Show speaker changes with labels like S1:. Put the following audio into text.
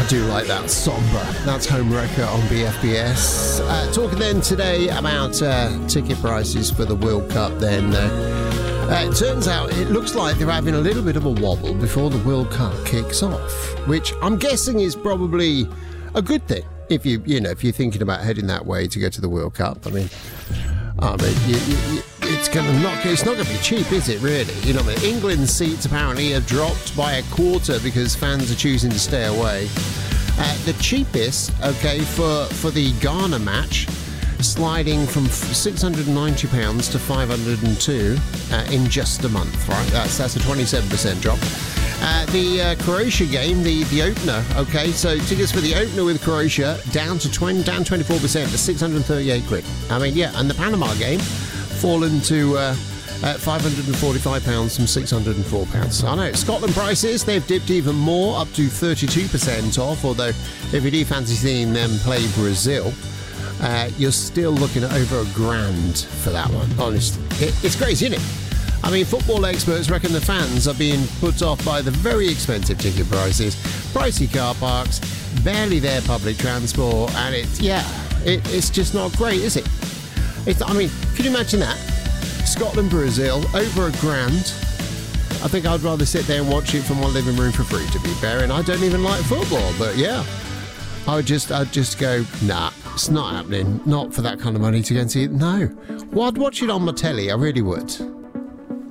S1: do like that somber. That's Home Wrecker on BFBS. Talking then today about ticket prices for the World Cup then. It turns out it looks like they're having a little bit of a wobble before the World Cup kicks off, which I'm guessing is probably a good thing if you're thinking about heading that way to go to the World Cup. I mean, it's not going to be cheap, is it? Really? You know, England's seats apparently are dropped by a quarter because fans are choosing to stay away. The cheapest, for the Ghana match, sliding from £690 to £502 in just a month. Right, that's a 27% drop. The Croatia game, the opener. So tickets for the opener with Croatia down 24% to 638 quid. I mean, yeah, and the Panama game fallen to £545 from £604. I know Scotland prices, they've dipped even more, up to 32% off. Although if you do fancy seeing them play Brazil, you're still looking at over £1,000 for that one. Honestly, it's crazy, isn't it? I mean, football experts reckon the fans are being put off by the very expensive ticket prices, pricey car parks, barely there public transport, and it's just not great, is it? I mean, can you imagine that? Scotland, Brazil, over £1,000. I think I'd rather sit there and watch it from my living room for free, to be fair, and I don't even like football, but yeah. I'd just go, nah, it's not happening. Not for that kind of money to go and see it. No. Well, I'd watch it on my telly, I really would.